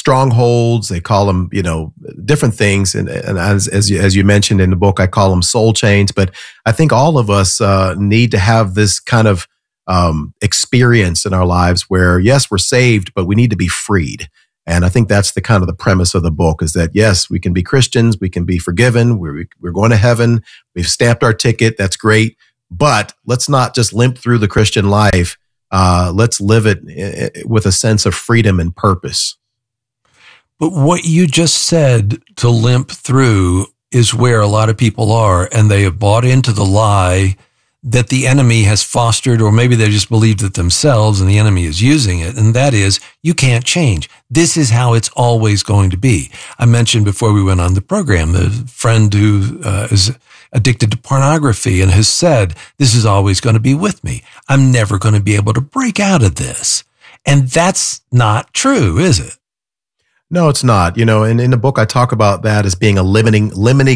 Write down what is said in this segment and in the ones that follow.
strongholds. They call them, different things. And as you mentioned in the book, I call them soul chains. But I think all of us need to have this kind of experience in our lives where, yes, we're saved, but we need to be freed. And I think that's the kind of the premise of the book, is that, yes, we can be Christians, we can be forgiven, we're going to heaven, we've stamped our ticket, that's great. But let's not just limp through the Christian life. Let's live it with a sense of freedom and purpose. But what you just said, to limp through, is where a lot of people are, and they have bought into the lie that the enemy has fostered, or maybe they just believed it themselves and the enemy is using it. And that is, you can't change. This is how it's always going to be. I mentioned before we went on the program, the friend who is addicted to pornography and has said, this is always going to be with me. I'm never going to be able to break out of this. And that's not true, is it? No, it's not. And in the book, I talk about that as being a limiting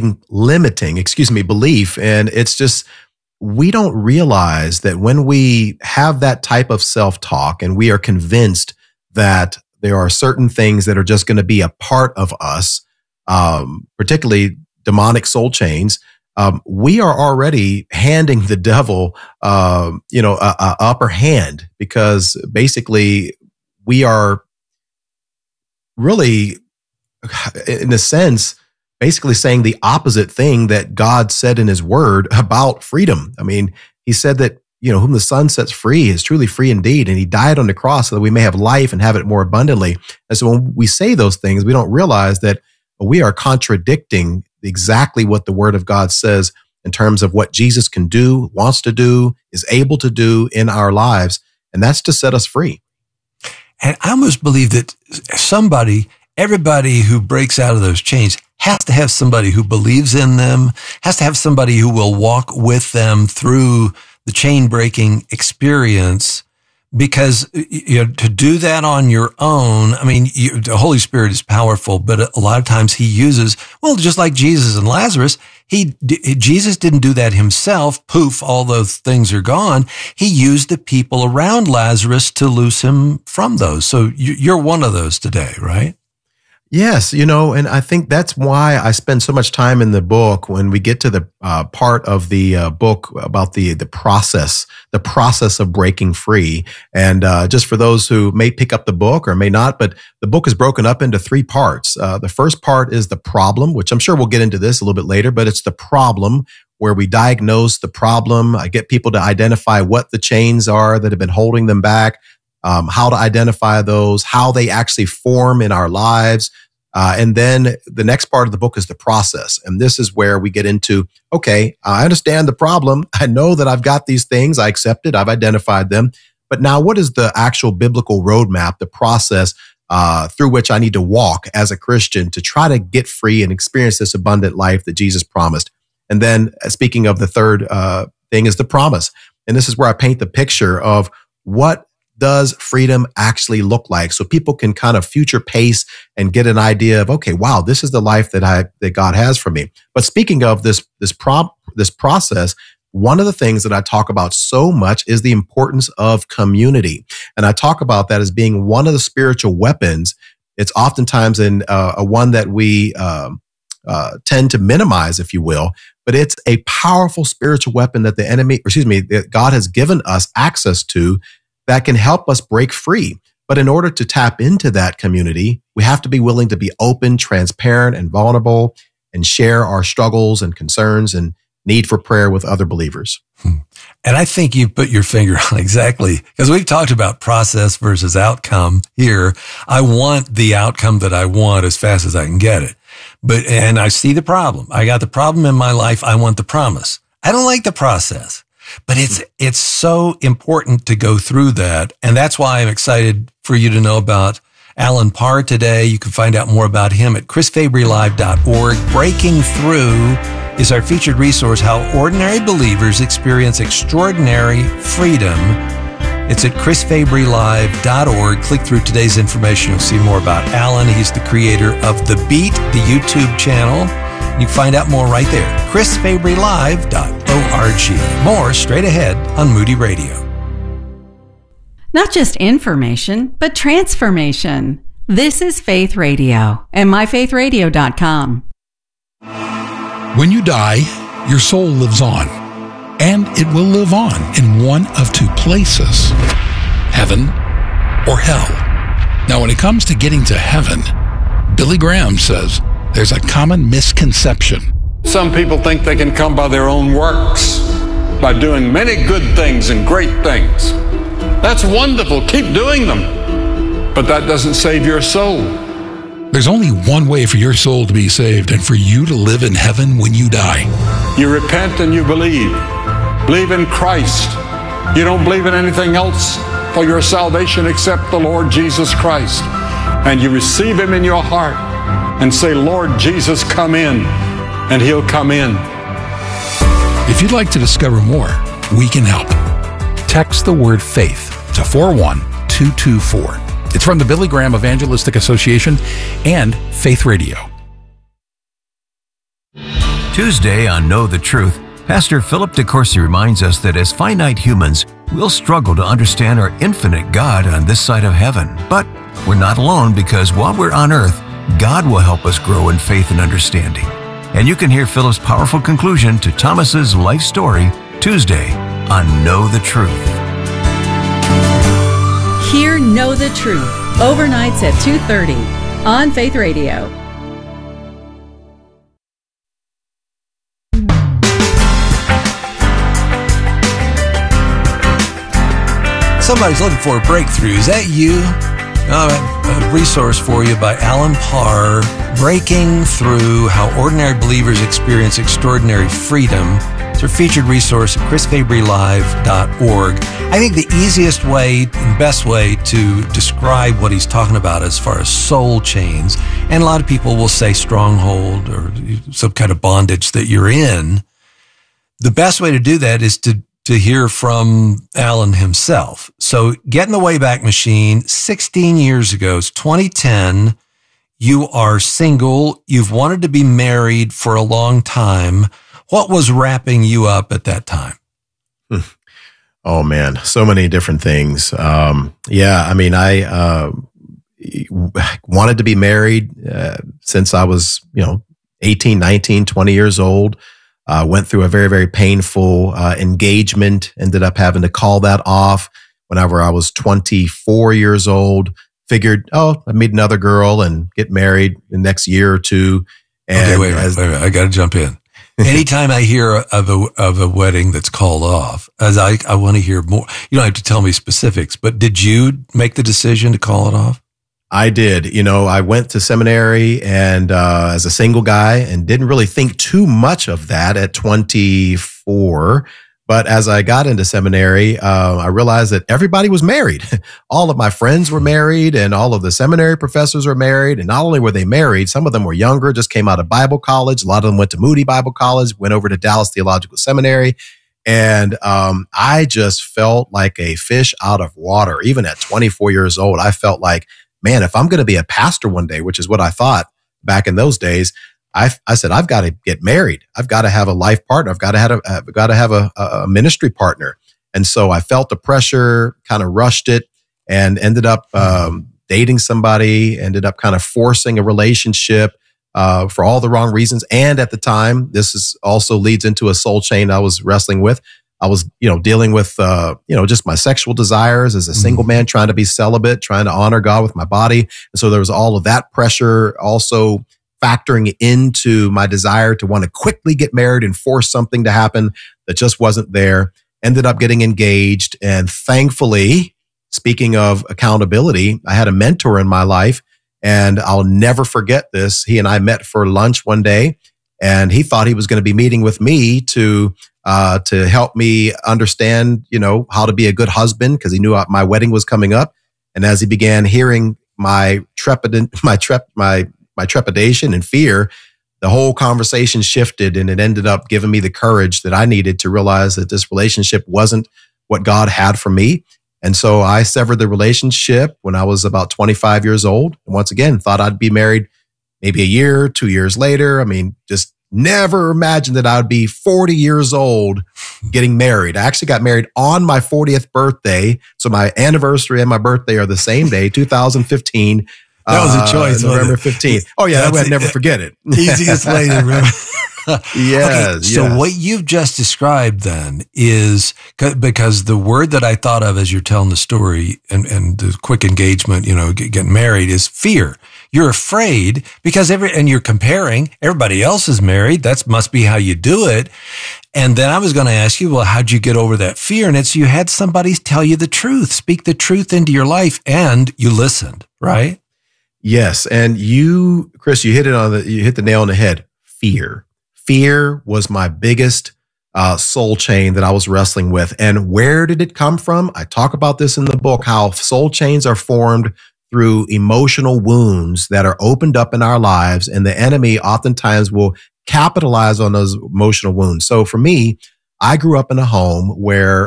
belief. And it's just, we don't realize that when we have that type of self-talk and we are convinced that there are certain things that are just going to be a part of us, particularly demonic soul chains, we are already handing the devil, a upper hand, because basically we are really, in a sense, basically saying the opposite thing that God said in his word about freedom. I mean, he said that, whom the Son sets free is truly free indeed. And he died on the cross so that we may have life and have it more abundantly. And so when we say those things, we don't realize that we are contradicting exactly what the word of God says in terms of what Jesus can do, wants to do, is able to do in our lives. And that's to set us free. And I almost believe that everybody who breaks out of those chains has to have somebody who believes in them, has to have somebody who will walk with them through the chain breaking experience. Because to do that on your own, I mean, the Holy Spirit is powerful, but a lot of times he uses, just like Jesus and Lazarus, Jesus didn't do that himself. Poof, all those things are gone. He used the people around Lazarus to loose him from those. So you're one of those today, right? Yes, and I think that's why I spend so much time in the book when we get to the part of the book about the process of breaking free. And just for those who may pick up the book or may not, but the book is broken up into 3 parts. The first part is the problem, which I'm sure we'll get into this a little bit later, but it's the problem where we diagnose the problem. I get people to identify what the chains are that have been holding them back, how to identify those, how they actually form in our lives. And then the next part of the book is the process. And this is where we get into, okay, I understand the problem. I know that I've got these things. I accept it. I've identified them. But now what is the actual biblical roadmap, the process through which I need to walk as a Christian to try to get free and experience this abundant life that Jesus promised? And then speaking of the third thing is the promise. And this is where I paint the picture of what does freedom actually look like, so people can kind of future pace and get an idea of, okay, wow, this is the life that God has for me. But speaking of this process, one of the things that I talk about so much is the importance of community. And I talk about that as being one of the spiritual weapons. It's oftentimes a one that we tend to minimize, if you will, but it's a powerful spiritual weapon that that God has given us access to, that can help us break free. But in order to tap into that community, we have to be willing to be open, transparent, and vulnerable, and share our struggles and concerns and need for prayer with other believers. And I think you put your finger on exactly, because we've talked about process versus outcome here. I want the outcome that I want as fast as I can get it. And I see the problem. I got the problem in my life. I want the promise. I don't like the process. But it's so important to go through that. And that's why I'm excited for you to know about Alan Parr today. You can find out more about him at chrisfabrylive.org. Breaking Through is our featured resource, How Ordinary Believers Experience Extraordinary Freedom. It's at chrisfabrylive.org. Click through today's information. You'll see more about Alan. He's the creator of The Beat, the YouTube channel. You can find out more right there, chrisfabrylive.org. More straight ahead on Moody Radio. Not just information, but transformation. This is Faith Radio and myfaithradio.com. When you die, your soul lives on, and it will live on in one of two places, heaven or hell. Now, when it comes to getting to heaven, Billy Graham says there's a common misconception. Some people think they can come by their own works, by doing many good things and great things. That's wonderful. Keep doing them. But that doesn't save your soul. There's only one way for your soul to be saved and for you to live in heaven when you die. You repent and you believe. Believe in Christ. You don't believe in anything else for your salvation except the Lord Jesus Christ. And you receive Him in your heart and say, Lord Jesus, come in. And He'll come in. If you'd like to discover more, we can help. Text the word faith to 41224. It's from the Billy Graham Evangelistic Association and Faith Radio. Tuesday on Know the Truth, Pastor Philip DeCourcy reminds us that as finite humans, we'll struggle to understand our infinite God on this side of heaven. But we're not alone, because while we're on earth, God will help us grow in faith and understanding. And you can hear Philip's powerful conclusion to Thomas's life story Tuesday on Know the Truth. Hear Know the Truth, overnights at 2:30 on Faith Radio. Somebody's looking for a breakthrough. Is that you? A resource for you by Alan Parr, Breaking Through How Ordinary Believers Experience Extraordinary Freedom. It's our featured resource at chrisfabrylive.org. I think the easiest way and best way to describe what he's talking about as far as soul chains, and a lot of people will say stronghold or some kind of bondage that you're in, the best way to do that is to hear from Alan himself. So get in the Wayback Machine 16 years ago. It's 2010. You are single. You've wanted to be married for a long time. What was wrapping you up at that time? Oh man, so many different things. I wanted to be married since I was, 18, 19, 20 years old. Went through a very, very painful engagement, ended up having to call that off whenever I was 24 years old. Figured, I'd meet another girl and get married the next year or two. And okay, wait a minute. I got to jump in. Anytime I hear of a wedding that's called off, I want to hear more. You don't have to tell me specifics, but did you make the decision to call it off? I did. I went to seminary and as a single guy, and didn't really think too much of that at 24. But as I got into seminary, I realized that everybody was married. All of my friends were married, and all of the seminary professors were married. And not only were they married, some of them were younger, just came out of Bible college. A lot of them went to Moody Bible College, went over to Dallas Theological Seminary. And I just felt like a fish out of water. Even at 24 years old, I felt like, man, if I'm going to be a pastor one day, which is what I thought back in those days, I said, I've got to get married. I've got to have a life partner. I've got to have a ministry partner. And so I felt the pressure, kind of rushed it, and ended up dating somebody, ended up kind of forcing a relationship for all the wrong reasons. And at the time, also leads into a soul chain I was wrestling with. I was, dealing with, just my sexual desires as a single man, trying to be celibate, trying to honor God with my body. And so there was all of that pressure also factoring into my desire to want to quickly get married and force something to happen that just wasn't there. Ended up getting engaged. And thankfully, speaking of accountability, I had a mentor in my life, and I'll never forget this. He and I met for lunch one day, and he thought he was going to be meeting with me to help me understand, how to be a good husband, because he knew my wedding was coming up. And as he began hearing my trepidation and fear, the whole conversation shifted, and it ended up giving me the courage that I needed to realize that this relationship wasn't what God had for me. And so I severed the relationship when I was about 25 years old. And once again, thought I'd be married maybe a year, 2 years later. I mean, just never imagined that I would be 40 years old getting married. I actually got married on my 40th birthday. So my anniversary and my birthday are the same day, 2015. That was a choice. November 15th. Oh yeah, I'd never forget it. Easiest way to remember. Yes. Okay, so what you've just described then is, because the word that I thought of as you're telling the story and the quick engagement, getting married, is fear. You're afraid because and you're comparing, everybody else is married. That must be how you do it. And then I was going to ask you, well, how'd you get over that fear? And it's, you had somebody tell you the truth, speak the truth into your life, and you listened, right? Yes. And you, Chris, you hit the nail on the head. Fear. Fear was my biggest soul chain that I was wrestling with. And where did it come from? I talk about this in the book, how soul chains are formed through emotional wounds that are opened up in our lives. And the enemy oftentimes will capitalize on those emotional wounds. So for me, I grew up in a home where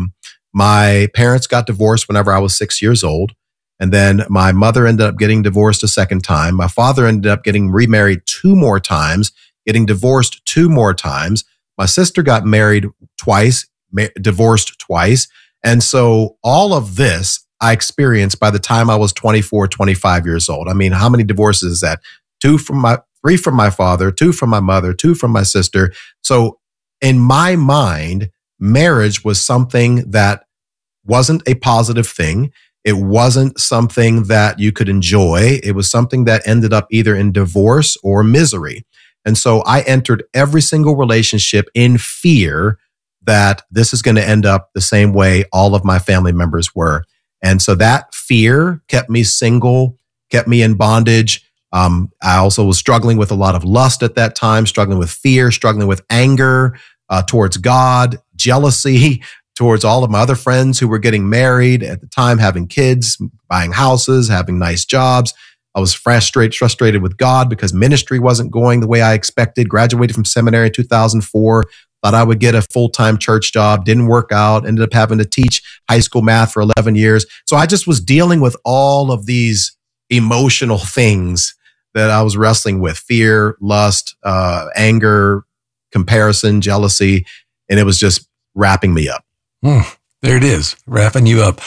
my parents got divorced whenever I was 6 years old. And then my mother ended up getting divorced a second time. My father ended up getting remarried 2 more times, getting divorced 2 more times. My sister got married twice, divorced twice. And so all of this I experienced by the time I was 24, 25 years old. I mean, how many divorces is that? 3 from my father, 2 from my mother, 2 from my sister. So in my mind, marriage was something that wasn't a positive thing. It wasn't something that you could enjoy. It was something that ended up either in divorce or misery. And so I entered every single relationship in fear that this is going to end up the same way all of my family members were. And so that fear kept me single, kept me in bondage. I also was struggling with a lot of lust at that time, struggling with fear, struggling with anger towards God, jealousy towards all of my other friends who were getting married at the time, having kids, buying houses, having nice jobs. I was frustrated with God because ministry wasn't going the way I expected. Graduated from seminary in 2004. Thought I would get a full-time church job. Didn't work out. Ended up having to teach high school math for 11 years. So I just was dealing with all of these emotional things that I was wrestling with: fear, lust, anger, comparison, jealousy. And it was just wrapping me up. There it is, wrapping you up.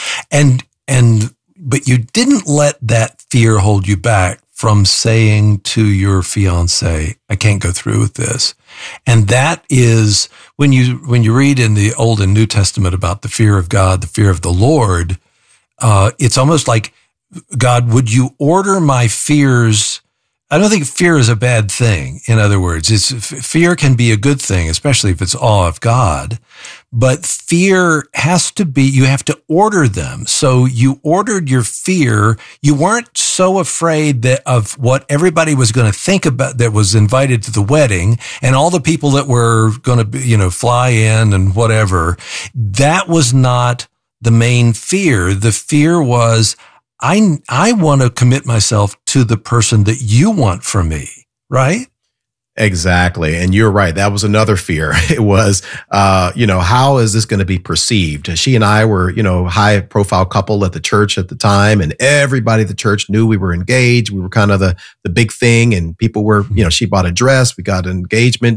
But you didn't let that fear hold you back from saying to your fiance, I can't go through with this. And that is when you read in the Old and New Testament about the fear of God, the fear of the Lord, it's almost like, God, would you order my fears? I don't think fear is a bad thing. In other words, fear can be a good thing, especially if it's awe of God. But fear has to be, you have to order them. So you ordered your fear. You weren't so afraid of what everybody was going to think about that was invited to the wedding and all the people that were going to, fly in and whatever. That was not the main fear. The fear was, I want to commit myself to the person that you want for me, right? Exactly. And you're right. That was another fear. It was, how is this going to be perceived? She and I were, high profile couple at the church at the time, and everybody at the church knew we were engaged. We were kind of the big thing, and people were, she bought a dress. We got an engagement.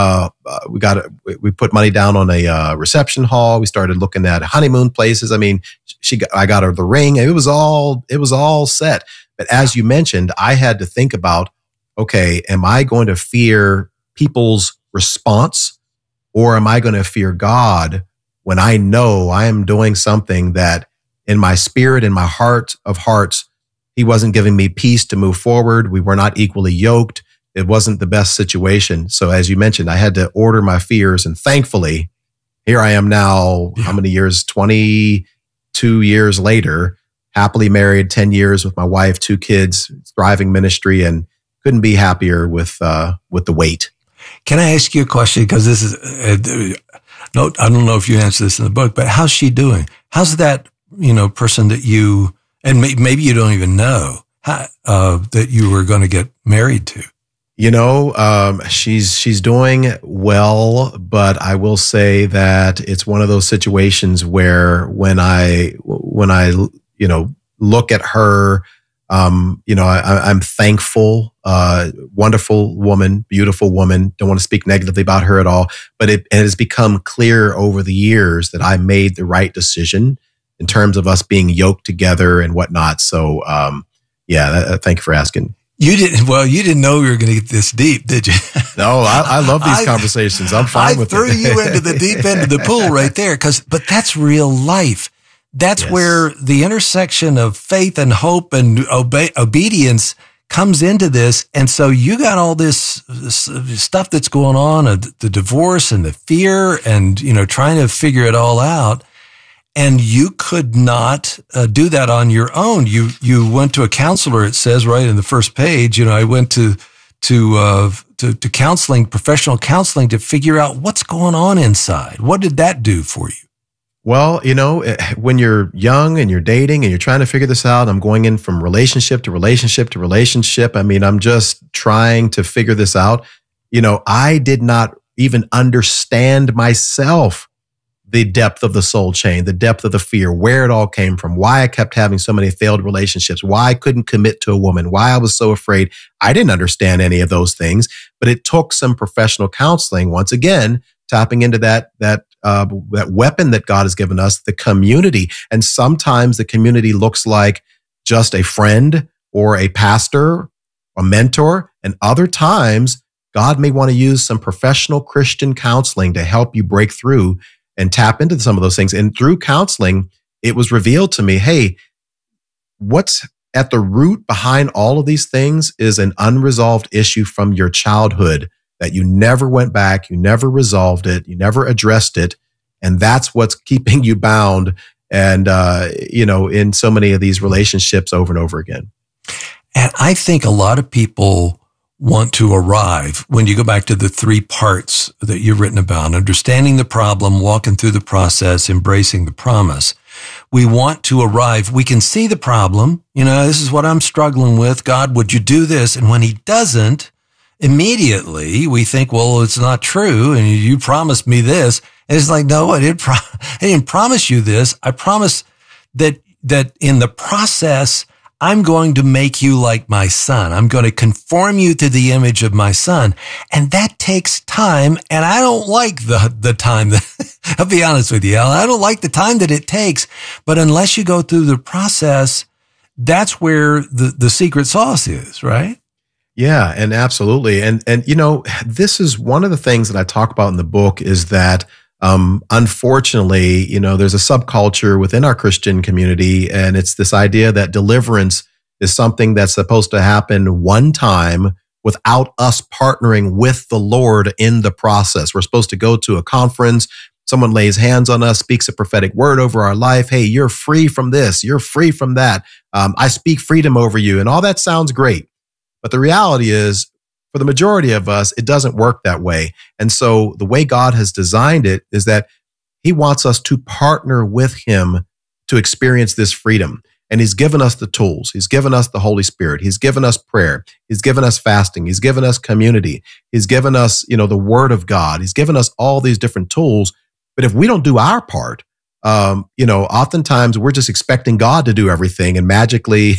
We put money down on a reception hall. We started looking at honeymoon places. I mean, I got her the ring. It was all set. But as you mentioned, I had to think about, okay, am I going to fear people's response, or am I going to fear God when I know I am doing something that in my spirit, in my heart of hearts, He wasn't giving me peace to move forward. We were not equally yoked. It wasn't the best situation. So as you mentioned, I had to order my fears, and thankfully, here I am now, how many years? 22 years later, happily married, 10 years with my wife, 2 kids, thriving ministry, and couldn't be happier with the wait. Can I ask you a question? Because this is, no, I don't know if you answer this in the book, but how's she doing? How's that, person that you, and maybe you don't even know that you were going to get married to? She's doing well, but I will say that it's one of those situations where when I look at her, I'm thankful, wonderful woman, beautiful woman. Don't want to speak negatively about her at all, but it has become clear over the years that I made the right decision in terms of us being yoked together and whatnot. So, Thank you for asking. You didn't know we were going to get this deep, did you? No, I love these conversations. I'm fine with it. I threw you into the deep end of the pool right there, but that's real life. That's where the intersection of faith and hope and obedience comes into this. And so you got all this stuff that's going on, the divorce and the fear and, trying to figure it all out. And you could not do that on your own. You went to a counselor. It says right in the first page. I went to counseling, professional counseling, to figure out what's going on inside. What did that do for you? Well, when you're young and you're dating and you're trying to figure this out, I'm going in from relationship to relationship to relationship. I mean, I'm just trying to figure this out. I did not even understand myself, the depth of the soul chain, the depth of the fear, where it all came from, why I kept having so many failed relationships, why I couldn't commit to a woman, why I was so afraid. I didn't understand any of those things, but it took some professional counseling, once again, tapping into that weapon that God has given us, the community. And sometimes the community looks like just a friend or a pastor, a mentor. And other times, God may want to use some professional Christian counseling to help you break through and tap into some of those things. And through counseling, it was revealed to me, hey, what's at the root behind all of these things is an unresolved issue from your childhood that you never went back, you never resolved it, you never addressed it. And that's what's keeping you bound and, in so many of these relationships over and over again. And I think a lot of people want to arrive when you go back to the 3 parts that you've written about: understanding the problem, walking through the process, embracing the promise. We want to arrive. We can see the problem. This is what I'm struggling with. God, would you do this? And when he doesn't, immediately we think, well, it's not true. And you promised me this. And it's like, no, I didn't promise you this. I promise that in the process, I'm going to make you like my son. I'm going to conform you to the image of my son. And that takes time. And I don't like the time I'll be honest with you, Alan. I don't like the time that it takes. But unless you go through the process, that's where the secret sauce is, right? Yeah, and absolutely. And this is one of the things that I talk about in the book is that unfortunately, there's a subculture within our Christian community, and it's this idea that deliverance is something that's supposed to happen one time without us partnering with the Lord in the process. We're supposed to go to a conference, someone lays hands on us, speaks a prophetic word over our life. Hey, you're free from this. You're free from that. I speak freedom over you. And all that sounds great. But the reality is, for the majority of us, it doesn't work that way. And so the way God has designed it is that he wants us to partner with him to experience this freedom. And he's given us the tools. He's given us the Holy Spirit. He's given us prayer. He's given us fasting. He's given us community. He's given us, the word of God. He's given us all these different tools. But if we don't do our part, oftentimes we're just expecting God to do everything and magically,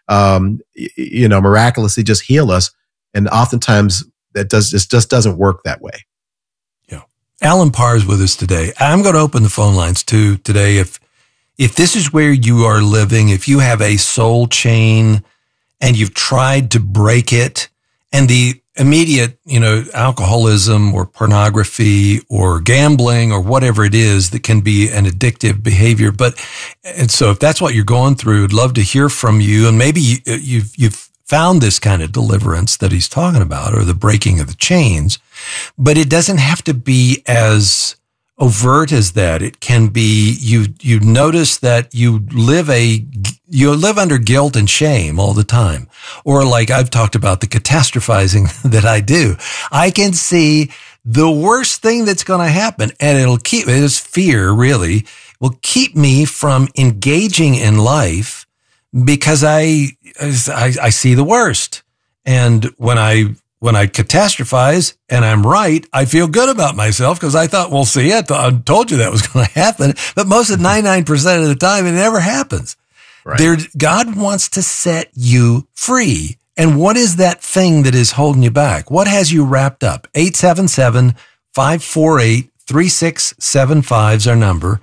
miraculously just heal us. And oftentimes it just doesn't work that way. Yeah. Alan Parr is with us today. I'm going to open the phone lines too today. If this is where you are living, if you have a soul chain and you've tried to break it, and the immediate, alcoholism or pornography or gambling or whatever it is that can be an addictive behavior. And so if that's what you're going through, I'd love to hear from you. And maybe you've found this kind of deliverance that he's talking about, or the breaking of the chains, but it doesn't have to be as overt as that. It can be, you notice that you live under guilt and shame all the time. Or like I've talked about the catastrophizing that I do. I can see the worst thing that's going to happen, and it is fear really, will keep me from engaging in life because I see the worst. And when I catastrophize and I'm right, I feel good about myself because I thought, well, see, I told you that was going to happen. But most of 99% of the time, it never happens. Right. God wants to set you free. And what is that thing that is holding you back? What has you wrapped up? 877-548-3675 is our number.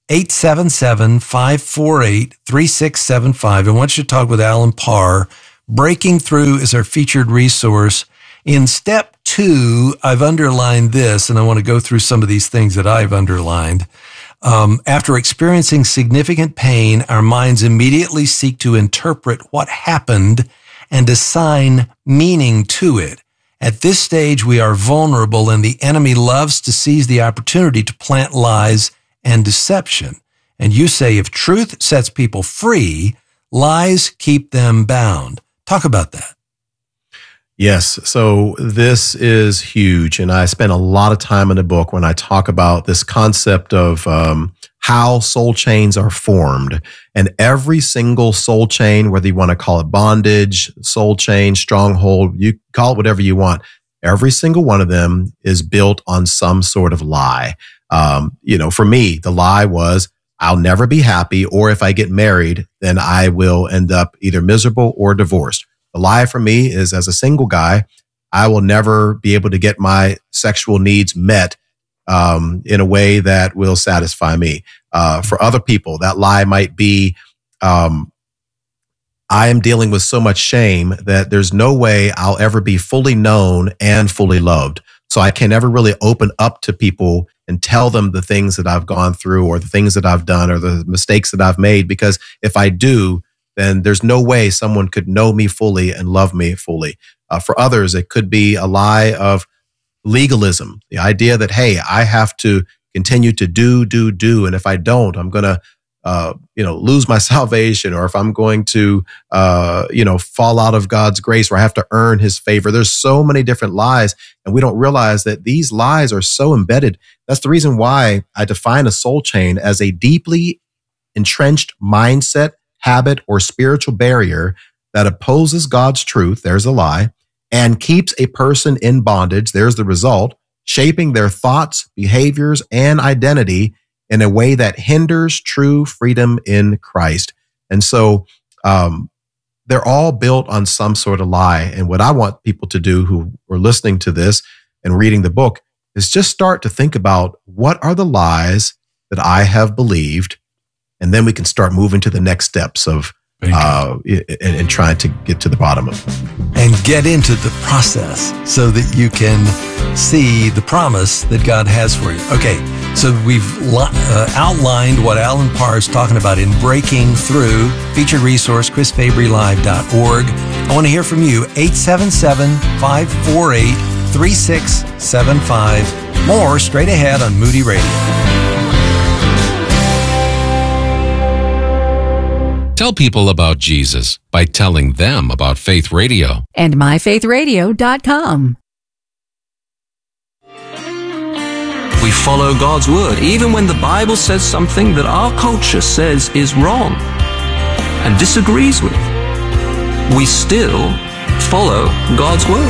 877-548-3675. I want you to talk with Alan Parr. Breaking Through is our featured resource. In step 2, I've underlined this, and I want to go through some of these things that I've underlined. After experiencing significant pain, our minds immediately seek to interpret what happened and assign meaning to it. At this stage, we are vulnerable, and the enemy loves to seize the opportunity to plant lies and deception. And you say if truth sets people free, lies keep them bound. Talk about that. Yes. So this is huge. And I spent a lot of time in the book when I talk about this concept of how soul chains are formed. And every single soul chain, whether you want to call it bondage, soul chain, stronghold, you call it whatever you want, every single one of them is built on some sort of lie. For me, the lie was, I'll never be happy, or if I get married, then I will end up either miserable or divorced. The lie for me is, as a single guy, I will never be able to get my sexual needs met in a way that will satisfy me. For other people, that lie might be, I am dealing with so much shame that there's no way I'll ever be fully known and fully loved. So I can never really open up to people and tell them the things that I've gone through or the things that I've done or the mistakes that I've made, because if I do, then there's no way someone could know me fully and love me fully. For others, it could be a lie of legalism, the idea that, hey, I have to continue to do. And if I don't, I'm going to, lose my salvation, or if I'm going to, fall out of God's grace, or I have to earn his favor. There's so many different lies, and we don't realize that these lies are so embedded. That's the reason why I define a soul chain as a deeply entrenched mindset, habit, or spiritual barrier that opposes God's truth, there's a lie, and keeps a person in bondage, there's the result, shaping their thoughts, behaviors, and identity in a way that hinders true freedom in Christ. And so they're all built on some sort of lie. And what I want people to do who are listening to this and reading the book is just start to think about, what are the lies that I have believed? And then we can start moving to the next steps of and trying to get to the bottom of it. And get into the process so that you can see the promise that God has for you. Okay, so we've outlined what Alan Parr is talking about in Breaking Through. Featured resource, chrisfabrylive.org. I want to hear from you, 877-548-3675. More straight ahead on Moody Radio. Tell people about Jesus by telling them about Faith Radio. And myfaithradio.com. We follow God's word, even when the Bible says something that our culture says is wrong and disagrees with. We still follow God's word.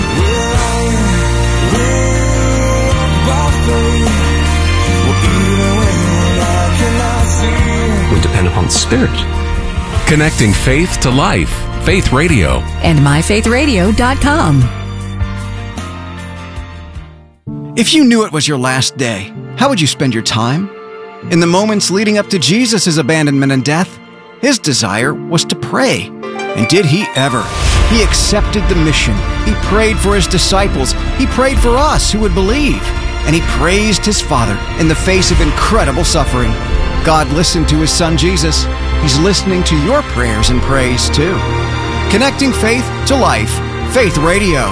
We depend upon the Spirit. Connecting faith to life. Faith Radio. And myfaithradio.com. If you knew it was your last day, how would you spend your time? In the moments leading up to Jesus' abandonment and death, his desire was to pray. And did he ever? He accepted the mission. He prayed for his disciples. He prayed for us who would believe. And he praised his Father in the face of incredible suffering. God listened to his Son Jesus. He's listening to your prayers and praise too. Connecting faith to life. Faith Radio.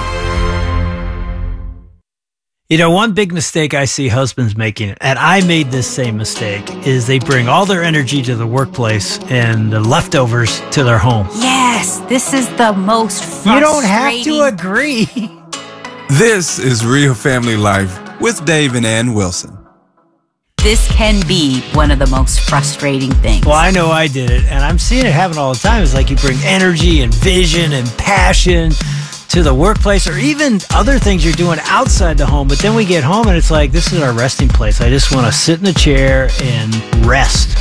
You know, one big mistake I see husbands making, and I made this same mistake, is they bring all their energy to the workplace and the leftovers to their home. Yes, this is the most frustrating. You don't have to agree. This is Real Family Life with Dave and Ann Wilson. This can be one of the most frustrating things. Well, I know I did it, and I'm seeing it happen all the time. It's like you bring energy and vision and passion to the workplace, or even other things you're doing outside the home, but then we get home and it's like, this is our resting place. I just want to sit in the chair and rest.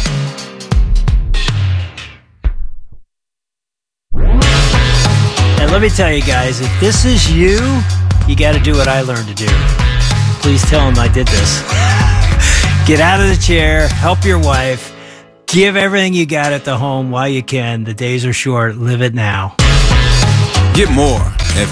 And let me tell you guys, if this is you, you got to do what I learned to do. Please tell them I did this. Get out of the chair, help your wife, Give everything you got at the home while you can. The days are short. Live it now. Get more at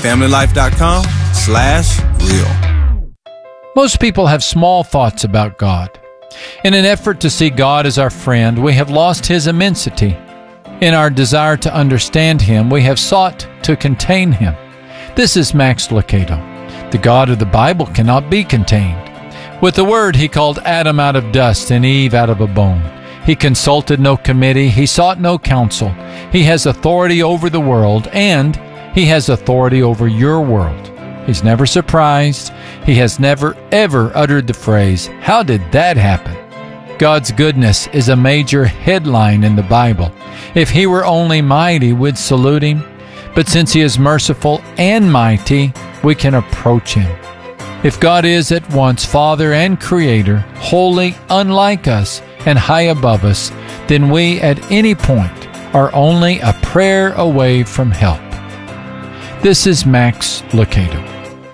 familylife.com/real. Most people have small thoughts about God. In an effort to see God as our friend, we have lost His immensity. In our desire to understand Him, we have sought to contain Him. This is Max Lucado. The God of the Bible cannot be contained. With the Word, He called Adam out of dust and Eve out of a bone. He consulted no committee. He sought no counsel. He has authority over the world, and He has authority over your world. He's never surprised. He has never, ever uttered the phrase, "How did that happen?" God's goodness is a major headline in the Bible. If He were only mighty, we'd salute Him. But since He is merciful and mighty, we can approach Him. If God is at once Father and Creator, holy, unlike us, and high above us, then we at any point are only a prayer away from help. This is Max Lucado.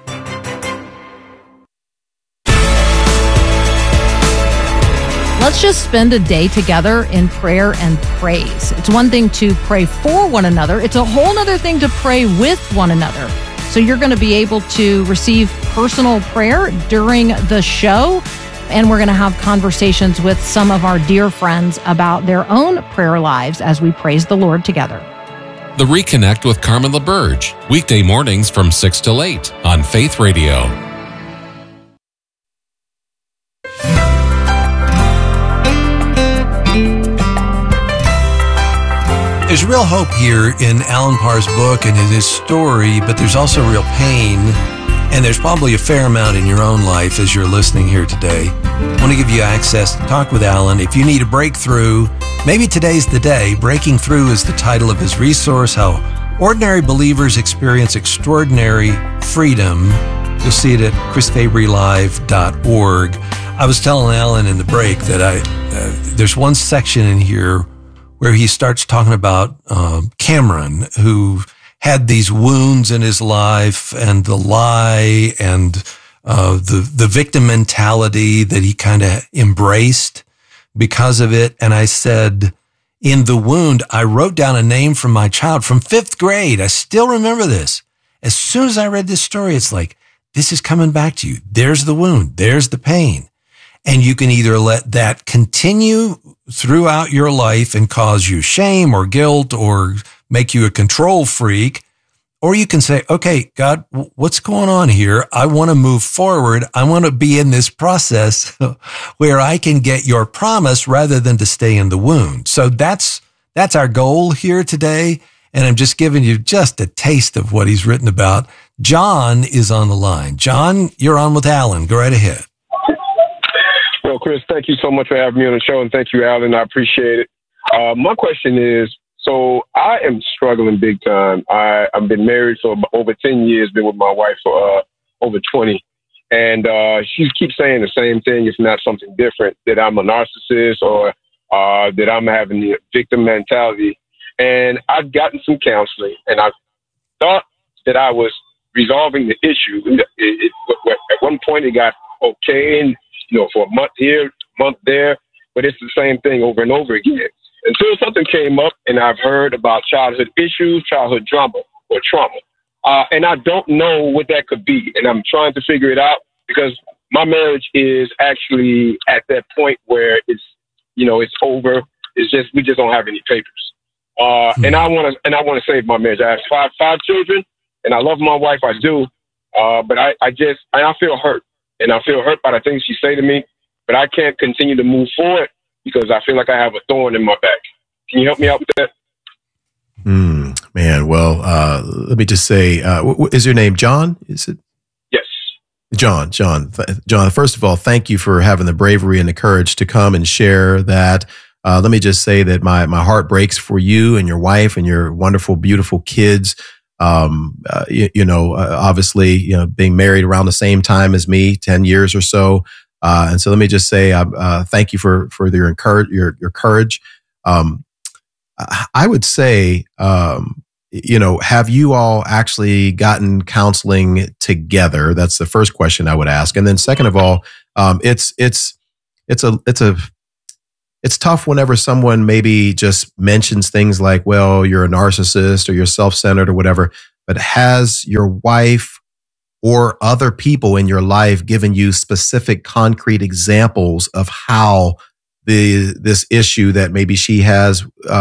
Let's just spend a day together in prayer and praise. It's one thing to pray for one another. It's a whole other thing to pray with one another. So you're going to be able to receive personal prayer during the show. And we're going to have conversations with some of our dear friends about their own prayer lives as we praise the Lord together. The Reconnect with Carmen LaBerge, weekday mornings from 6 till 8 on Faith Radio. There's real hope here in Alan Parr's book and in his story, but there's also real pain, and there's probably a fair amount in your own life as you're listening here today. I want to give you access to talk with Alan. If you need a breakthrough, maybe today's the day. Breaking Through is the title of his resource, How Ordinary Believers Experience Extraordinary Freedom. You'll see it at chrisfabrylive.org. I was telling Alan in the break that there's one section in here where he starts talking about Cameron, who had these wounds in his life and the lie and the victim mentality that he kind of embraced because of it. And I said, in the wound, I wrote down a name from my child from 5th grade. I still remember this. As soon as I read this story, it's like, this is coming back to you. There's the wound. There's the pain. And you can either let that continue throughout your life and cause you shame or guilt or make you a control freak, or you can say, okay, God, what's going on here? I want to move forward. I want to be in this process where I can get your promise rather than to stay in the wound. So that's our goal here today. And I'm just giving you just a taste of what he's written about. John is on the line. John, you're on with Alan. Go right ahead. Well, Chris, thank you so much for having me on the show, and thank you, Alan. I appreciate it. My question is, so I am struggling big time. I've been married for over 10 years, been with my wife for over 20, and she keeps saying the same thing, if not something different, that I'm a narcissist or that I'm having the victim mentality. And I've gotten some counseling, and I thought that I was resolving the issue. At one point, it got okay, and for a month here, a month there, but it's the same thing over and over again. Until something came up and I've heard about childhood issues, childhood drama or trauma. And I don't know what that could be. And I'm trying to figure it out because my marriage is actually at that point where it's over. It's just, we just don't have any papers. And I want to save my marriage. I have five children and I love my wife. I do. But I feel hurt. And I feel hurt by the things she say to me, but I can't continue to move forward because I feel like I have a thorn in my back. Can you help me out with that? Man, well, let me just say, is your name John? Is it? Yes. John, first of all, thank you for having the bravery and the courage to come and share that. Let me just say that my heart breaks for you and your wife and your wonderful, beautiful kids. Obviously, being married around the same time as me, 10 years or so. And so let me just say, thank you for your courage. I would say, have you all actually gotten counseling together? That's the first question I would ask. And then second of all, it's a it's tough whenever someone maybe just mentions things like, well, you're a narcissist or you're self-centered or whatever, but has your wife or other people in your life given you specific concrete examples of how this issue that maybe she has,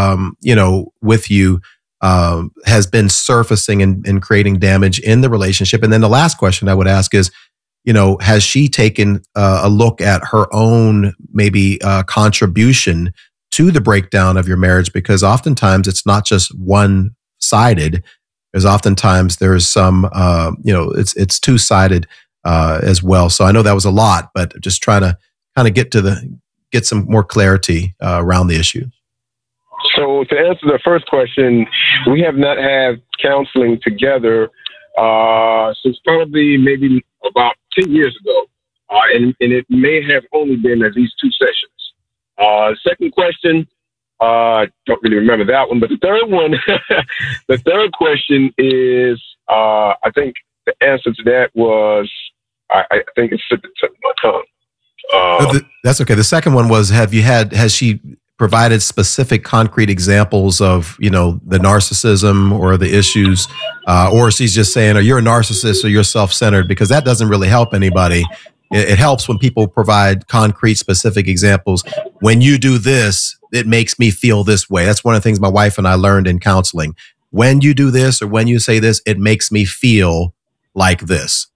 with you, has been surfacing and creating damage in the relationship? And then the last question I would ask is, has she taken a look at her own maybe contribution to the breakdown of your marriage? Because oftentimes it's not just one-sided. There's some, it's two-sided as well. So I know that was a lot, but just trying to kind of get some more clarity around the issue. So to answer the first question, we have not had counseling together since probably maybe about 10 years ago. And it may have only been at least 2 sessions. Second question, don't really remember that one. But the third one, the third question is, I think the answer to that was, I think it's slipped my tongue. That's okay. The second one was, has she provided specific concrete examples of, the narcissism or the issues, or she's just saying, you're a narcissist or you're self-centered? Because that doesn't really help anybody. It helps when people provide concrete, specific examples. When you do this, it makes me feel this way. That's one of the things my wife and I learned in counseling. When you do this or when you say this, it makes me feel like this.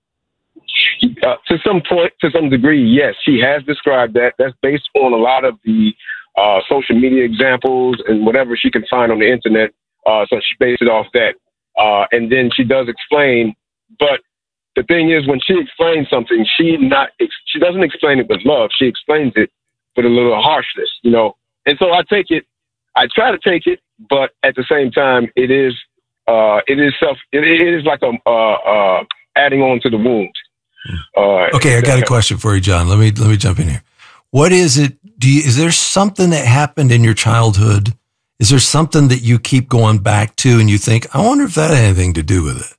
To some degree, yes, she has described that. That's based on a lot of the social media examples and whatever she can find on the internet. So she based it off that. And then she does explain. But the thing is, when she explains something, she doesn't explain it with love. She explains it with a little harshness, And so I try to take it, but at the same time, it is like adding on to the wound. Okay, I got a question for you, John. Let me jump in here. What is it? Is there something that happened in your childhood? Is there something that you keep going back to and you think, I wonder if that had anything to do with it?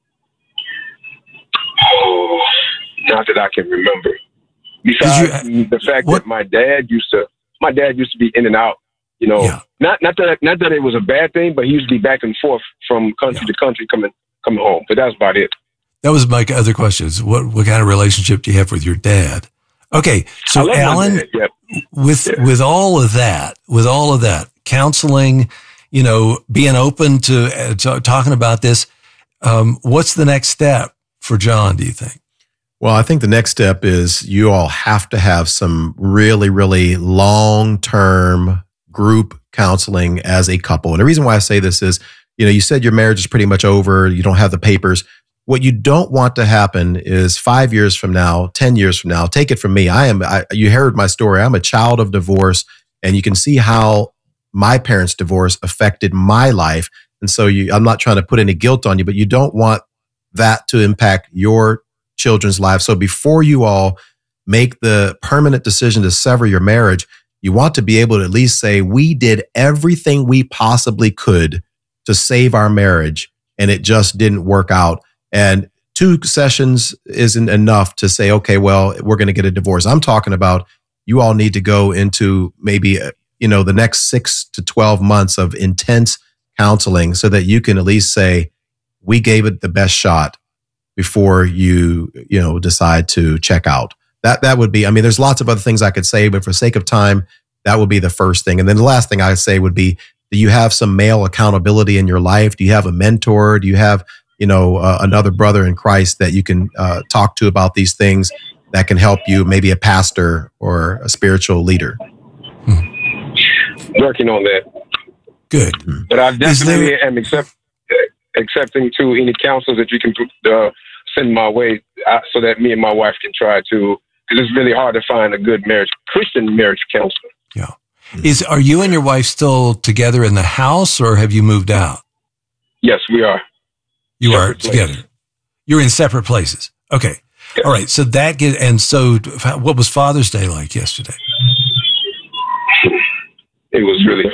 Oh, not that I can remember. Besides the fact that my dad used to be in and out, not that it was a bad thing, but he used to be back and forth from country to country coming home. But that's about it. That was my other question. Is what kind of relationship do you have with your dad? Okay, so Alan, with all of that, counseling, being open to talking about this, what's the next step for John, do you think? Well, I think the next step is you all have to have some really, really long-term group counseling as a couple. And the reason why I say this is, you said your marriage is pretty much over. You don't have the papers. What you don't want to happen is 5 years from now, 10 years from now, take it from me. You heard my story. I'm a child of divorce, and you can see how my parents' divorce affected my life. And so I'm not trying to put any guilt on you, but you don't want that to impact your children's lives. So before you all make the permanent decision to sever your marriage, you want to be able to at least say, we did everything we possibly could to save our marriage, and it just didn't work out. And 2 sessions isn't enough to say, okay, well, we're going to get a divorce. I'm talking about you all need to go into maybe, the next 6 to 12 months of intense counseling so that you can at least say, we gave it the best shot before you decide to check out. That would be, there's lots of other things I could say, but for sake of time, that would be the first thing. And then the last thing I say would be, do you have some male accountability in your life? Do you have a mentor? Do you have another brother in Christ that you can talk to about these things that can help you, maybe a pastor or a spiritual leader? Working on that. Good. But I definitely am accepting to any counsels that you can send my way so that me and my wife can try to, because it's really hard to find a good Christian marriage counselor. Yeah. Are you and your wife still together in the house, or have you moved out? Yes, we are. You are together. You're in separate places. Okay. Yes. All right. So what was Father's Day like yesterday? It was really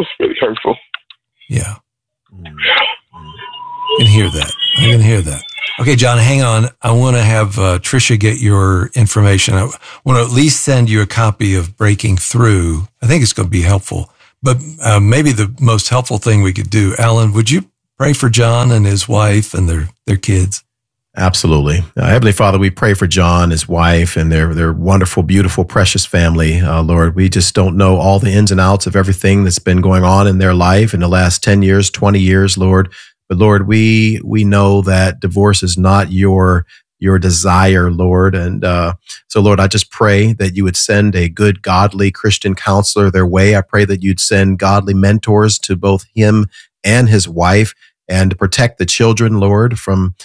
hurtful. Yeah. I can hear that. Okay, John, hang on. I want to have Tricia get your information. I want to at least send you a copy of Breaking Through. I think it's going to be helpful. But maybe the most helpful thing we could do, Alan, would you pray for John and his wife and their kids? Absolutely. Heavenly Father, we pray for John, his wife, and their wonderful, beautiful, precious family. Lord, we just don't know all the ins and outs of everything that's been going on in their life in the last 10 years, 20 years, Lord. But Lord, we know that divorce is not your desire, Lord. And so, Lord, I just pray that you would send a good, godly Christian counselor their way. I pray that you'd send godly mentors to both him and his wife, and to protect the children, Lord, from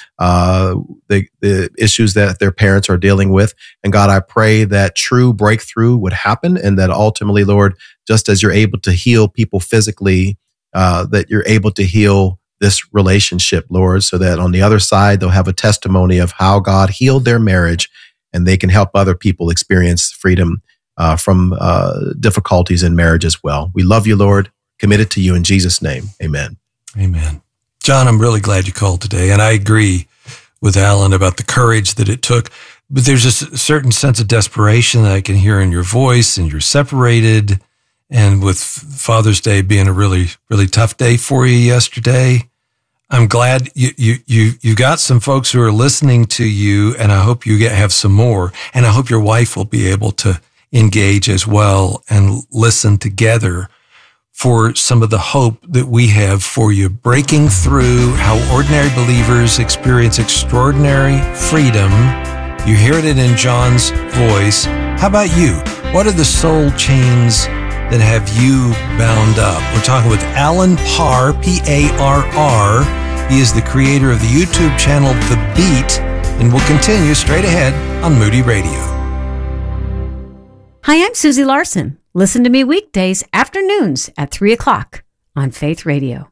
the issues that their parents are dealing with. And God, I pray that true breakthrough would happen, and that ultimately, Lord, just as you're able to heal people physically, that you're able to heal this relationship, Lord, so that on the other side, they'll have a testimony of how God healed their marriage, and they can help other people experience freedom from difficulties in marriage as well. We love you, Lord, committed to you in Jesus' name. Amen. Amen. John, I'm really glad you called today, and I agree with Alan about the courage that it took, but there's a certain sense of desperation that I can hear in your voice, and you're separated, and with Father's Day being a really, really tough day for you yesterday, I'm glad you got some folks who are listening to you, and I hope you have some more, and I hope your wife will be able to engage as well and listen together for some of the hope that we have for you, breaking through how ordinary believers experience extraordinary freedom. You heard it in John's voice. How about you? What are the soul chains that have you bound up? We're talking with Alan Parr, P-A-R-R. He is the creator of the YouTube channel The Beat, and we'll continue straight ahead on Moody Radio. Hi, I'm Susie Larson. Listen to me weekdays afternoons at 3 o'clock on Faith Radio.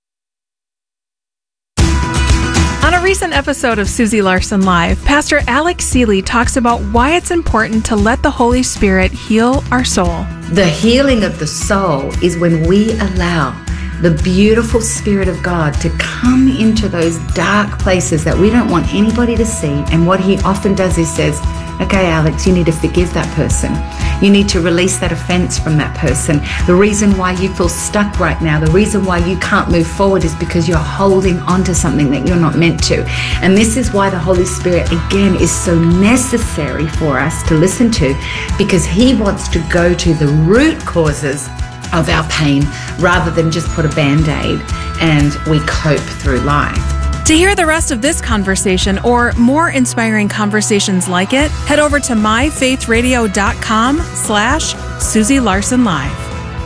On a recent episode of Susie Larson Live, Pastor Alex Seeley talks about why it's important to let the Holy Spirit heal our soul. The healing of the soul is when we allow the beautiful Spirit of God to come into those dark places that we don't want anybody to see. And what he often does is says, okay, Alex, you need to forgive that person. You need to release that offense from that person. The reason why you feel stuck right now, the reason why you can't move forward is because you're holding on to something that you're not meant to. And this is why the Holy Spirit, again, is so necessary for us to listen to, because he wants to go to the root causes of our pain rather than just put a Band-Aid and we cope through life. To hear the rest of this conversation or more inspiring conversations like it, head over to myfaithradio.com/Susie Larson Live.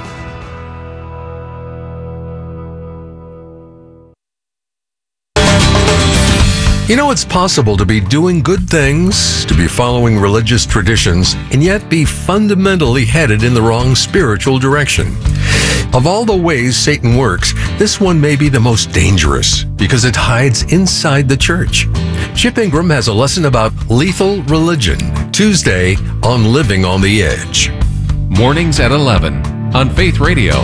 You know, it's possible to be doing good things, to be following religious traditions, and yet be fundamentally headed in the wrong spiritual direction. Of all the ways Satan works, this one may be the most dangerous because it hides inside the church. Chip Ingram has a lesson about lethal religion, Tuesday on Living on the Edge. Mornings at 11 on Faith Radio.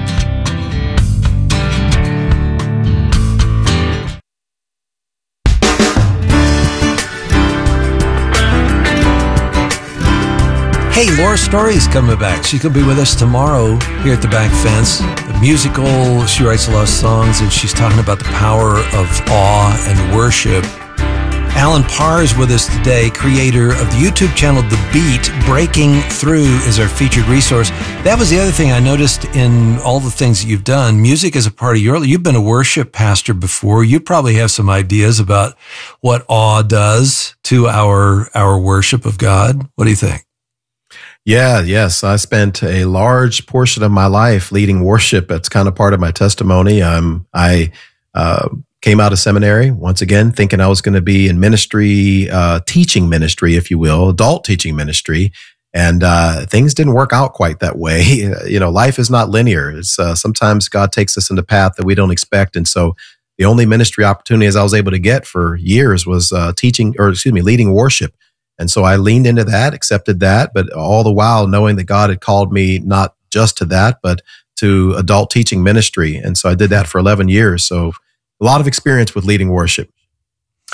Hey, Laura Story is coming back. She could be with us tomorrow here at the Back Fence. A musical, she writes a lot of songs, and she's talking about the power of awe and worship. Alan Parr is with us today, creator of the YouTube channel The Beat. Breaking Through is our featured resource. That was the other thing I noticed in all the things that you've done. Music is a part of you've been a worship pastor before. You probably have some ideas about what awe does to our worship of God. What do you think? Yes. I spent a large portion of my life leading worship. That's kind of part of my testimony. I came out of seminary, once again, thinking I was going to be in ministry, teaching ministry, if you will, adult teaching ministry. And things didn't work out quite that way. You know, life is not linear. It's sometimes God takes us in the path that we don't expect. And so the only ministry opportunities I was able to get for years was leading worship. And so I leaned into that, accepted that, but all the while knowing that God had called me not just to that, but to adult teaching ministry. And so I did that for 11 years. So a lot of experience with leading worship.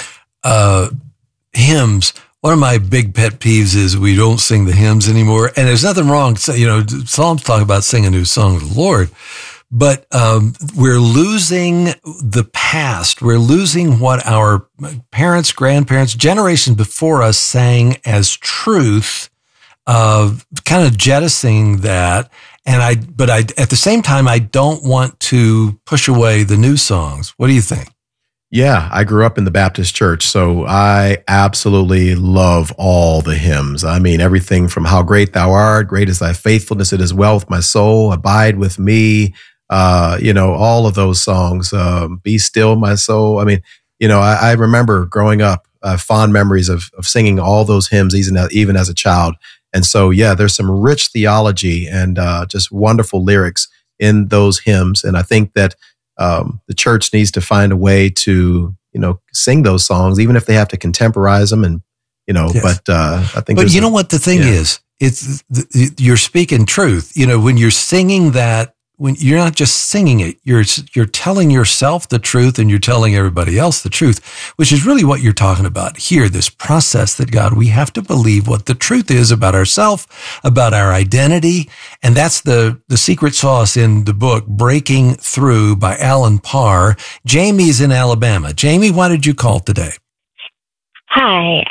hymns, one of my big pet peeves is we don't sing the hymns anymore. And there's nothing wrong. Psalms talk about singing new songs of the Lord, but we're losing the past. We're losing what our parents, grandparents, generations before us sang as truth, kind of jettisoning that. But at the same time, I don't want to push away the new songs. What do you think? Yeah, I grew up in the Baptist church, so I absolutely love all the hymns. I mean, everything from How Great Thou Art, Great is Thy Faithfulness, It is Well with My Soul, Abide with Me, all of those songs, Be Still, My Soul. I mean, I remember growing up, fond memories of singing all those hymns, even as a child. And so, yeah, there's some rich theology and just wonderful lyrics in those hymns. And I think that the church needs to find a way to, sing those songs, even if they have to contemporize them. And, yes. But I think. But you know what the thing is? You're speaking truth. When you're singing that, when you're not just singing it, you're telling yourself the truth and you're telling everybody else the truth, which is really what you're talking about here. This process that God, we have to believe what the truth is about ourselves, about our identity. And that's the secret sauce in the book, Breaking Through by Alan Parr. Jamie's in Alabama. Jamie, why did you call today? Hi.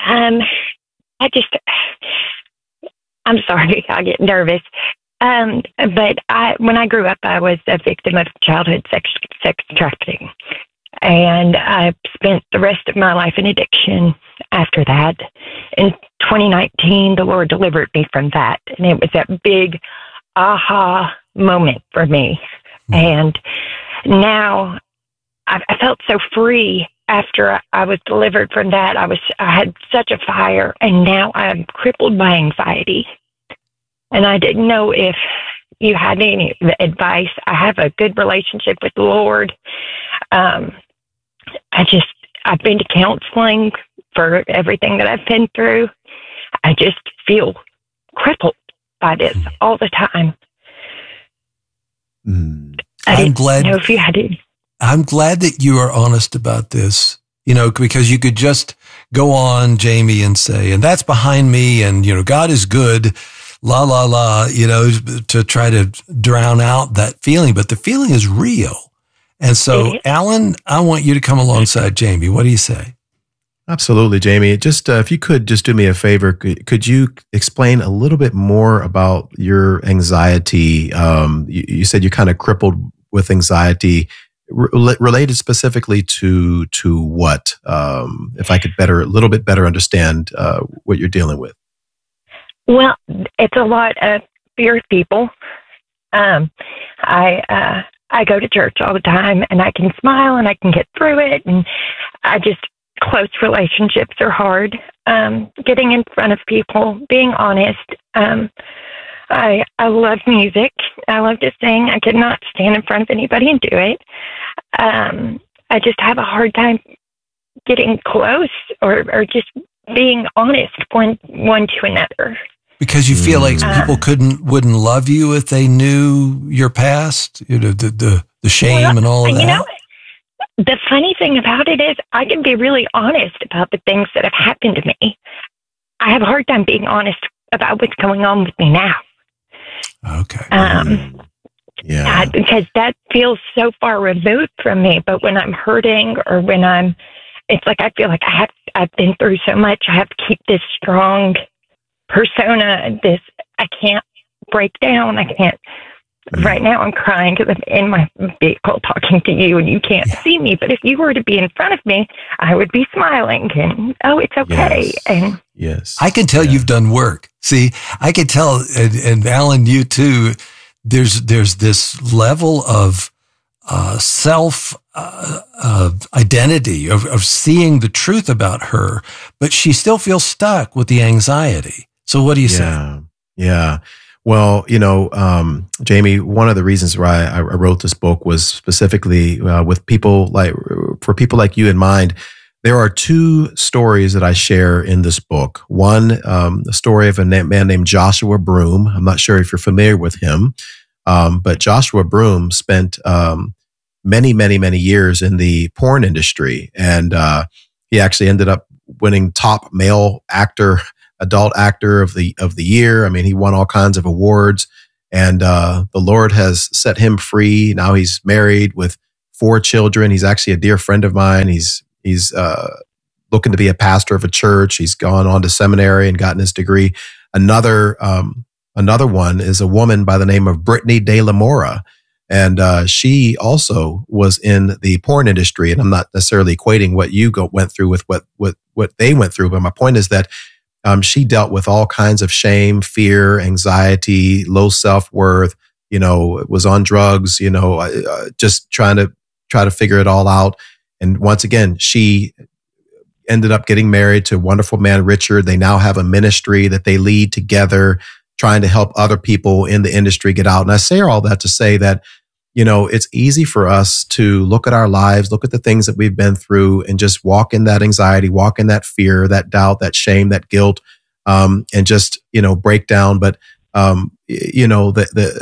I'm sorry. I get nervous. But when I grew up, I was a victim of childhood sex trafficking. And I spent the rest of my life in addiction after that. In 2019, the Lord delivered me from that. And it was that big aha moment for me. And now I felt so free after I was delivered from that. I had such a fire, and now I'm crippled by anxiety. And I didn't know if you had any advice. I have a good relationship with the Lord. I've been to counseling for everything that I've been through. I just feel crippled by this all the time. I'm glad. Know if you had it. I'm glad that you are honest about this. Because you could just go on, Jamie, and say, and that's behind me, and God is good. La, la, la, to try to drown out that feeling. But the feeling is real. And so, Alan, I want you to come alongside Jamie. What do you say? Absolutely, Jamie. Just if you could just do me a favor, could you explain a little bit more about your anxiety? You said you're kind of crippled with anxiety. Related specifically to what? If I could a little bit better understand what you're dealing with. Well, it's a lot of fear of people. I go to church all the time, and I can smile and I can get through it. And close relationships are hard. Getting in front of people, being honest. I love music. I love to sing. I could not stand in front of anybody and do it. I just have a hard time getting close or just being honest one to another. Because you feel like people wouldn't love you if they knew your past, the shame and all of that. The funny thing about it is I can be really honest about the things that have happened to me. I have a hard time being honest about what's going on with me now. Okay. Yeah. Because that feels so far removed from me. But when I'm hurting or when it's like I feel like I've been through so much. I have to keep this strong persona. I can't break down. I can't. Right now I'm crying because I'm in my vehicle talking to you and you can't see me. But if you were to be in front of me, I would be smiling and, it's okay. Yes. I can tell you've done work. See, I can tell, and Alan, you too, there's this level of self identity, of seeing the truth about her, but she still feels stuck with the anxiety. So what do you say? Yeah. Well, Jamie, one of the reasons why I wrote this book was specifically for people like you in mind. There are two stories that I share in this book. One, the story of a man named Joshua Broome. I'm not sure if you're familiar with him, but Joshua Broome spent many, many, many years in the porn industry, and He actually ended up winning top male actor, adult actor of the year. I mean, he won all kinds of awards, and the Lord has set him free. Now he's married with 4 children. He's actually a dear friend of mine. He's looking to be a pastor of a church. He's gone on to seminary and gotten his degree. Another one is a woman by the name of Brittany De La Mora. And she also was in the porn industry. And I'm not necessarily equating what you went through with what they went through. But my point is that she dealt with all kinds of shame, fear, anxiety, low self-worth, was on drugs, just trying to figure it all out. And once again, she ended up getting married to a wonderful man, Richard. They now have a ministry that they lead together, trying to help other people in the industry get out. And I say all that to say that, it's easy for us to look at our lives, look at the things that we've been through, and just walk in that anxiety, walk in that fear, that doubt, that shame, that guilt, and just, break down. But, you know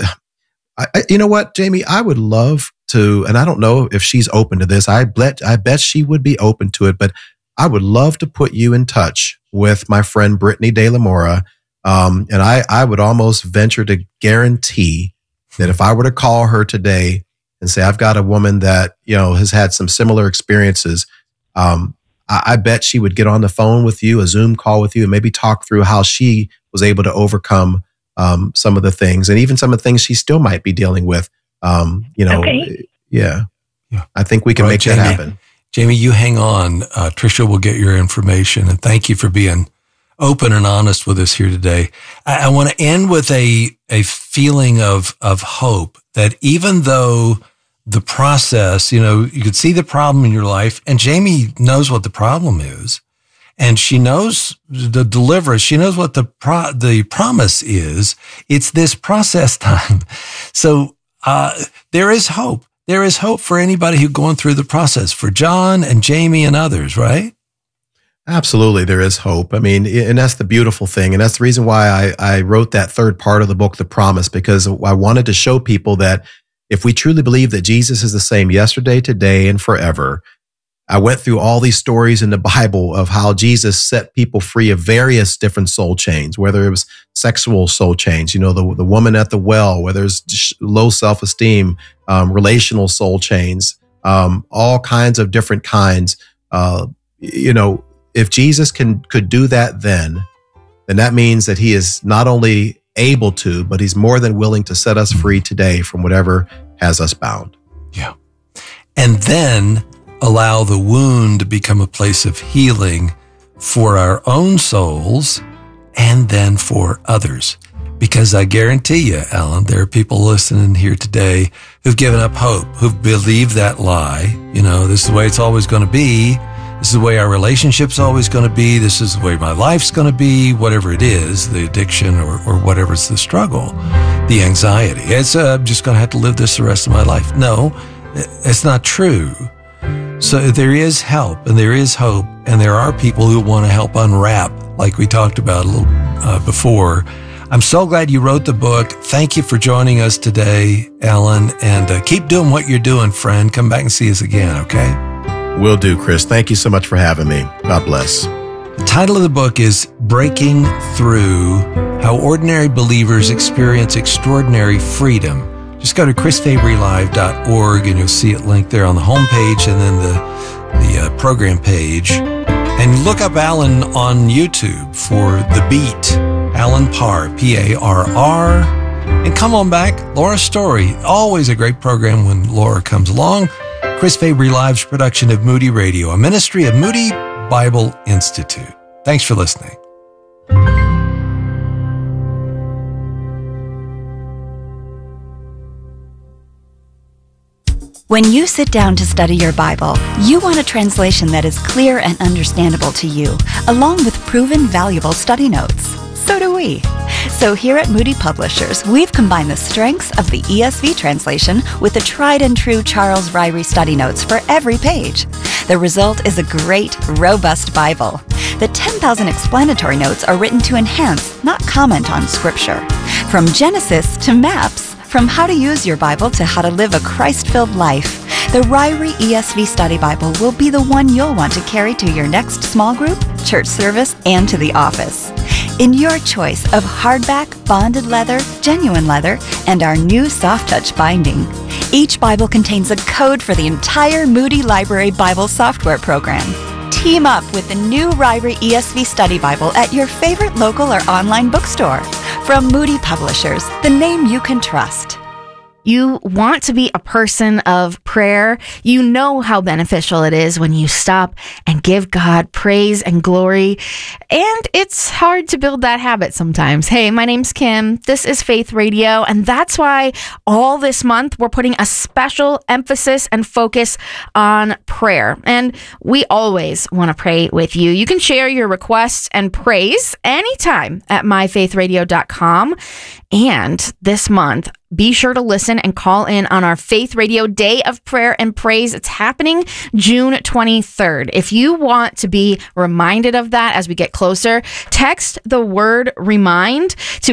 what, Jamie, I would love to, and I don't know if she's open to this. I bet she would be open to it, but I would love to put you in touch with my friend Brittany De La Mora. And I would almost venture to guarantee that if I were to call her today and say, I've got a woman that, has had some similar experiences, I bet she would get on the phone with you, a Zoom call with you, and maybe talk through how she was able to overcome some of the things, and even some of the things she still might be dealing with. Okay. Yeah. I think we can make that happen. Jamie, you hang on. Tricia will get your information, and thank you for being open and honest with us here today. I want to end with a feeling of hope that even though the process, you could see the problem in your life, and Jamie knows what the problem is, and she knows the deliverance. She knows what the promise is. It's this process time. So there is hope. There is hope for anybody who's going through the process, for John and Jamie and others, right? Absolutely, there is hope. I mean, and that's the beautiful thing. And that's the reason why I wrote that third part of the book, The Promise, because I wanted to show people that if we truly believe that Jesus is the same yesterday, today, and forever. I went through all these stories in the Bible of how Jesus set people free of various different soul chains, whether it was sexual soul chains, the woman at the well, whether it's low self-esteem, relational soul chains, all kinds of different kinds. If Jesus could do that then that means that he is not only able to, but he's more than willing to set us free today from whatever has us bound. Yeah. And then allow the wound to become a place of healing for our own souls and then for others. Because I guarantee you, Alan, there are people listening here today who've given up hope, who've believed that lie. This is the way it's always going to be. This is the way our relationship's always going to be. This is the way my life's going to be, whatever it is, the addiction or whatever's the struggle, the anxiety. I'm just going to have to live this the rest of my life. No, it's not true. So there is help and there is hope, and there are people who want to help unwrap, like we talked about a little before. I'm so glad you wrote the book. Thank you for joining us today, Alan, and keep doing what you're doing, friend. Come back and see us again, okay? Will do, Chris. Thank you so much for having me. God bless. The title of the book is Breaking Through: How Ordinary Believers Experience Extraordinary Freedom. Just go to chrisfabrylive.org and you'll see it linked there on the homepage and then the program page. And look up Alan on YouTube for The Beat, Alan Parr, P-A-R-R. And come on back, Laura's Story. Always a great program when Laura comes along. Chris Fabry Live's production of Moody Radio, a ministry of Moody Bible Institute. Thanks for listening. When you sit down to study your Bible, you want a translation that is clear and understandable to you, along with proven valuable study notes. So do we. So here at Moody Publishers, we've combined the strengths of the ESV translation with the tried and true Charles Ryrie study notes for every page. The result is a great, robust Bible. The 10,000 explanatory notes are written to enhance, not comment on Scripture. From Genesis to maps, from how to use your Bible to how to live a Christ-filled life, The Ryrie ESV Study Bible will be the one you'll want to carry to your next small group, church service, and to the office. In your choice of hardback, bonded leather, genuine leather, and our new soft touch binding, each Bible contains a code for the entire Moody Library Bible software program. Team up with the new Ryrie ESV Study Bible at your favorite local or online bookstore. From Moody Publishers, the name you can trust. You want to be a person of prayer. You know how beneficial it is when you stop and give God praise and glory. And it's hard to build that habit sometimes. Hey, my name's Kim. This is Faith Radio. And that's why all this month we're putting a special emphasis and focus on prayer. And we always want to pray with you. You can share your requests and praise anytime at myfaithradio.com. And this month, be sure to listen and call in on our Faith Radio Day of Prayer and Praise. It's happening June 23rd. If you want to be reminded of that as we get closer, text the word REMIND to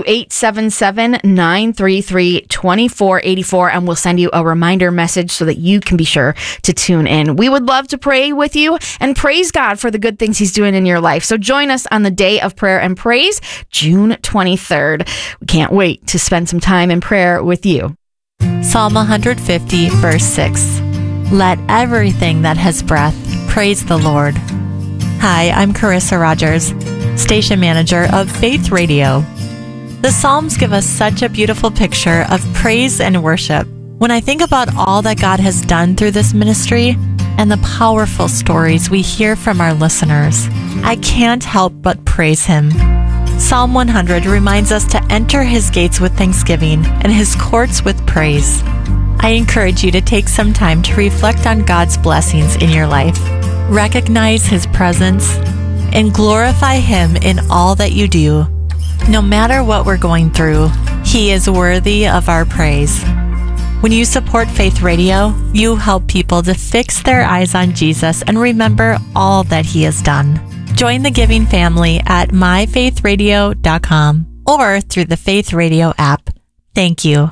877-933-2484 and we'll send you a reminder message so that you can be sure to tune in. We would love to pray with you and praise God for the good things He's doing in your life. So join us on the Day of Prayer and Praise, June 23rd. We can't wait to spend some time in prayer with you. Psalm 150, verse 6. Let everything that has breath praise the Lord. Hi, I'm Carissa Rogers, station manager of Faith Radio. The Psalms give us such a beautiful picture of praise and worship. When I think about all that God has done through this ministry and the powerful stories we hear from our listeners, I can't help but praise Him. Psalm 100 reminds us to enter His gates with thanksgiving and His courts with praise. I encourage you to take some time to reflect on God's blessings in your life, recognize His presence, and glorify Him in all that you do. No matter what we're going through, He is worthy of our praise. When you support Faith Radio, you help people to fix their eyes on Jesus and remember all that He has done. Join the giving family at myfaithradio.com or through the Faith Radio app. Thank you.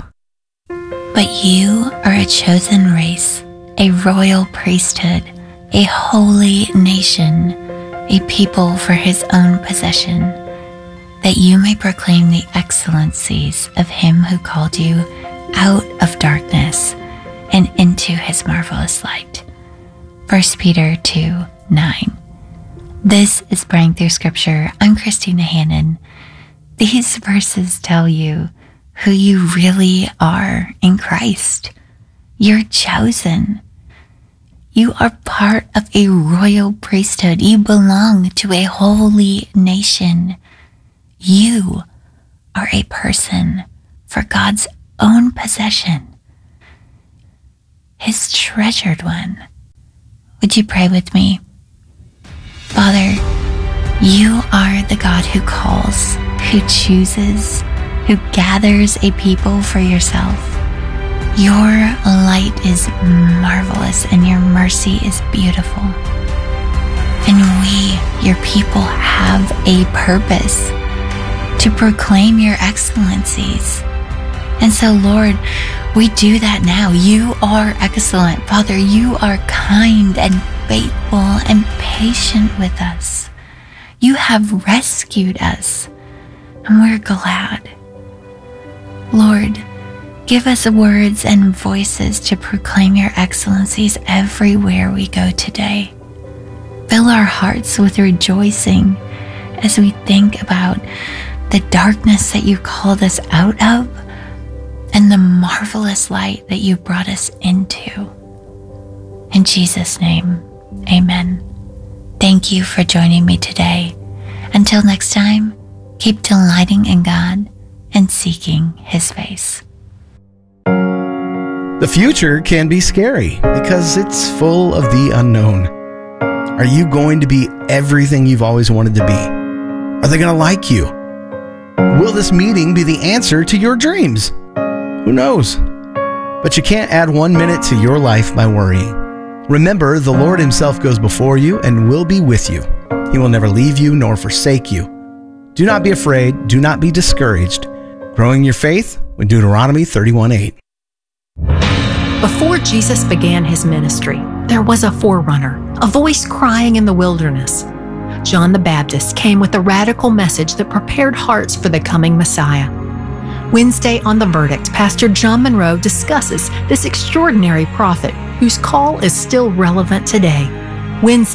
But you are a chosen race, a royal priesthood, a holy nation, a people for His own possession, that you may proclaim the excellencies of Him who called you out of darkness and into His marvelous light. 1 Peter 2:9. This is Praying Through Scripture. I'm Christina Hannon. These verses tell you who you really are in Christ. You're chosen. You are part of a royal priesthood. You belong to a holy nation. You are a person for God's own possession, His treasured one. Would you pray with me? Father, you are the God who calls, who chooses, who gathers a people for yourself. Your light is marvelous and your mercy is beautiful. And we, your people, have a purpose to proclaim your excellencies. And so, Lord, we do that now. You are excellent. Father, you are kind and faithful and patient with us. You have rescued us, and we're glad. Lord, give us words and voices to proclaim your excellencies everywhere we go today. Fill our hearts with rejoicing as we think about the darkness that you called us out of and the marvelous light that you brought us into. In Jesus' name, amen. Thank you for joining me today. Until next time, keep delighting in God and seeking His face. The future can be scary because it's full of the unknown. Are you going to be everything you've always wanted to be? Are they going to like you? Will this meeting be the answer to your dreams? Who knows? But you can't add 1 minute to your life by worrying. Remember, the Lord Himself goes before you and will be with you. He will never leave you nor forsake you. Do not be afraid. Do not be discouraged. Growing your faith with Deuteronomy 31:8. Before Jesus began his ministry, there was a forerunner, a voice crying in the wilderness. John the Baptist came with a radical message that prepared hearts for the coming Messiah. Wednesday on The Verdict, Pastor John Monroe discusses this extraordinary prophet whose call is still relevant today. Wednesday